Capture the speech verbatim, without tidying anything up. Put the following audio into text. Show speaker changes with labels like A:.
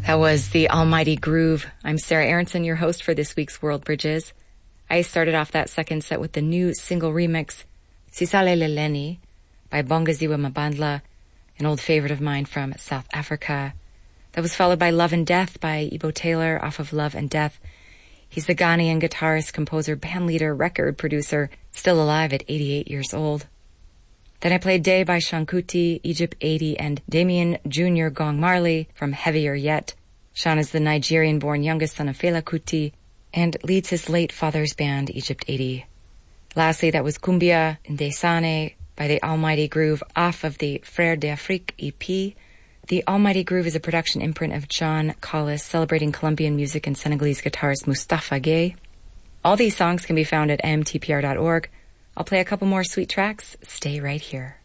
A: That was The Almighty Groove. I'm Sarah Aronson, your host for this week's World Bridges. I started off that second set with the new single remix, Sisale Leleni, by Bongaziwa Mabandla, an old favorite of mine from South Africa. That was followed by Love and Death by Ibo Taylor off of Love and Death. He's the Ghanaian guitarist, composer, bandleader, record producer, still alive at eighty-eight years old. Then I played Day by Sean Kuti, Egypt eighty, and Damien Junior Gong Marley from Heavier Yet. Sean is the Nigerian-born youngest son of Fela Kuti and leads his late father's band, Egypt eighty. Lastly, that was Cumbia Ndesane by The Almighty Groove off of the Frères d'Afrique E P. The Almighty Groove is a production imprint of John Collis, celebrating Colombian music and Senegalese guitarist Mustafa Gay. All these songs can be found at m t p r dot org. I'll play a couple more sweet tracks. Stay right here.